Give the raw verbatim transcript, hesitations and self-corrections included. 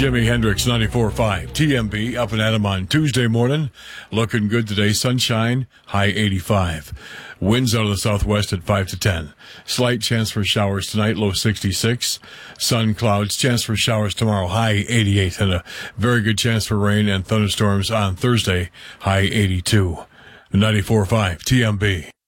Jimi Hendrix, ninety-four point five. T M B, up and at 'em on Tuesday morning. Looking good today. Sunshine, high eighty-five. Winds out of the southwest at five to ten. Slight chance for showers tonight, low sixty-six. Sun, clouds, chance for showers tomorrow, high eighty-eight. And a very good chance for rain and thunderstorms on Thursday, high eighty-two. ninety-four point five T M B.